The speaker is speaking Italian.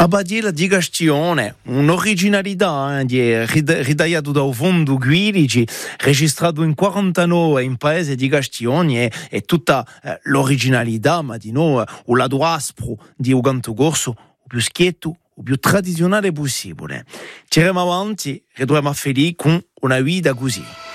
Abadie di Gastione, un'originalità ridagliato da fondo Guirici, registrato in 49 in paese di Gastione e tutta l'originalità, ma di noi, un lato aspro di un canto corso, più schietto, o più tradizionale possibile. Ci andremo avanti e dobbiamo felici con una vita così.